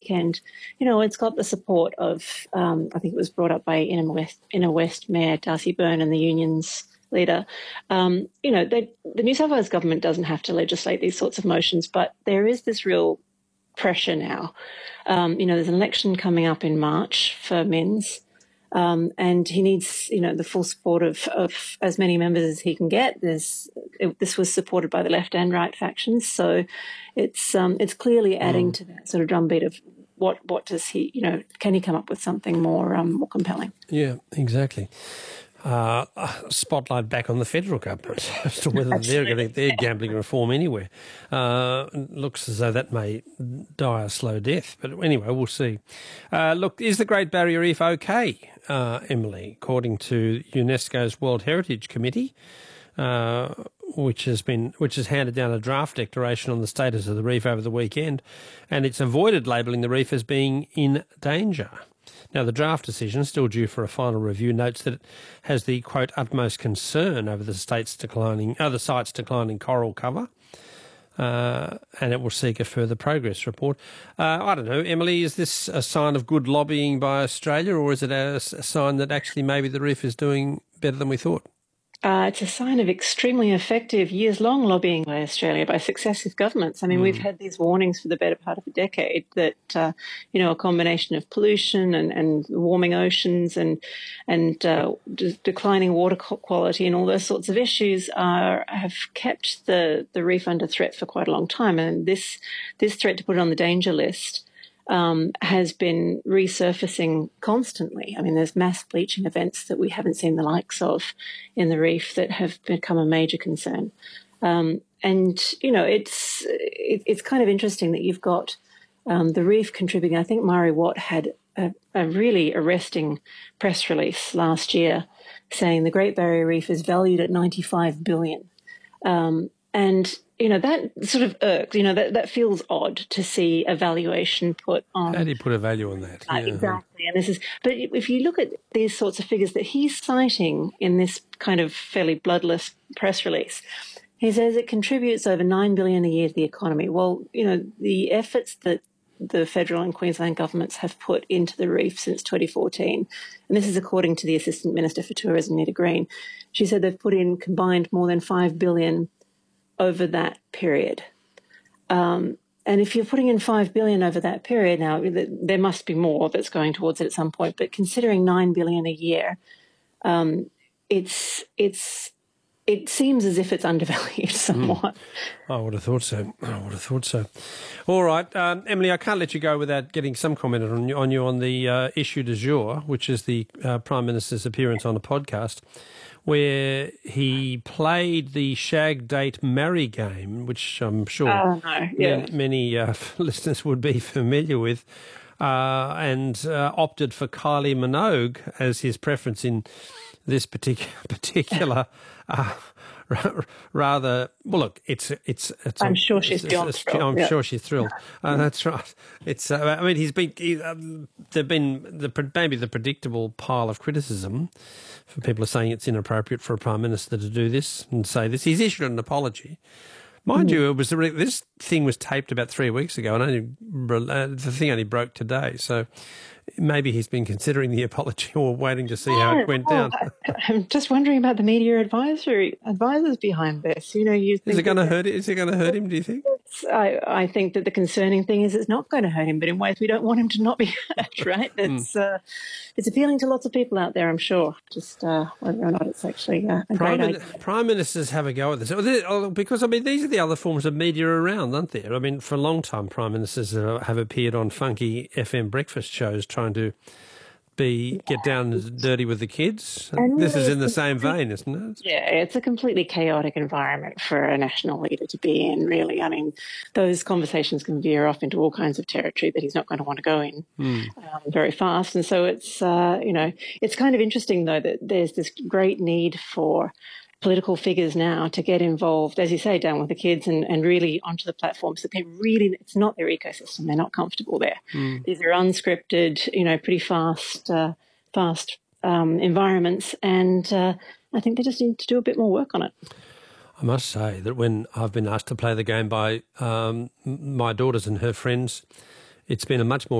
weekend, it's got the support of, I think it was brought up by Inner West Mayor Darcy Byrne and the union's leader. The New South Wales government doesn't have to legislate these sorts of motions, but there is this real pressure now. There's an election coming up in March for Minns. And he needs, the full support of as many members as he can get. This was supported by the left and right factions, so it's clearly adding to that sort of drumbeat of what does he, can he come up with something more compelling? Yeah, exactly. Spotlight back on the federal government as to whether they're getting their gambling reform anywhere. Looks as though that may die a slow death, but anyway, we'll see. Look, is the Great Barrier Reef okay, Emily? According to UNESCO's World Heritage Committee, which has handed down a draft declaration on the status of the reef over the weekend, and it's avoided labelling the reef as being in danger. Now, the draft decision, still due for a final review, notes that it has the, quote, utmost concern over the site's declining coral cover, and it will seek a further progress report. I don't know, Emily, is this a sign of good lobbying by Australia, or is it a sign that actually maybe the reef is doing better than we thought? It's a sign of extremely effective years-long lobbying by Australia, by successive governments. I mean, we've had these warnings for the better part of a decade that, a combination of pollution and warming oceans and declining water quality and all those sorts of issues have kept the reef under threat for quite a long time. And this threat to put it on the danger list has been resurfacing constantly. I mean, there's mass bleaching events that we haven't seen the likes of in the reef that have become a major concern. It's kind of interesting that you've got the reef contributing. I think Murray Watt had a really arresting press release last year saying the Great Barrier Reef is valued at $95 billion. That sort of irks, that feels odd to see a valuation put on. How do you put a value on that? Exactly. And but if you look at these sorts of figures that he's citing in this kind of fairly bloodless press release, he says it contributes over $9 billion a year to the economy. Well, the efforts that the federal and Queensland governments have put into the reef since 2014, and this is according to the Assistant Minister for Tourism, Nita Green, she said they've put in combined more than $5 billion over that period. And if you're putting in $5 billion over that period, now there must be more that's going towards it at some point, but considering $9 billion a year, it seems as if it's undervalued somewhat. I would have thought so. All right, Emily, I can't let you go without getting some comment on you on the issue du jour, which is the Prime Minister's appearance on a podcast, where he played the shag, date, marry game, which I'm sure many listeners would be familiar with, and opted for Kylie Minogue as his preference in this particular rather. Well, look, it's. I'm sure she's beyond thrilled. I'm sure she's thrilled. That's right. It's. I mean, there've been maybe the predictable pile of criticism. For people are saying it's inappropriate for a Prime Minister to do this and say this. He's issued an apology. Mind you, this thing was taped about 3 weeks ago, and the thing only broke today. So maybe he's been considering the apology or waiting to see how it went down. I'm just wondering about the media advisors behind this. Is it going to hurt? Is it going to hurt him? Do you think? I think that the concerning thing is it's not going to hurt him, but in ways we don't want him to not be hurt. Right? It's appealing to lots of people out there, I'm sure. Just whether or not it's actually a great idea. Prime Ministers have a go at this because these are the other forms of media around, aren't there? I mean, for a long time, Prime Ministers have appeared on funky FM breakfast shows trying to get down and dirty with the kids. And this is in the same vein, isn't it? Yeah, it's a completely chaotic environment for a national leader to be in, really. I mean, those conversations can veer off into all kinds of territory that he's not going to want to go in very fast. And so it's, it's kind of interesting, though, that there's this great need for political figures now to get involved, as you say, down with the kids and really onto the platforms that it's not their ecosystem. They're not comfortable there. These are unscripted, pretty fast environments. And I think they just need to do a bit more work on it. I must say that when I've been asked to play the game by my daughters and her friends, it's been a much more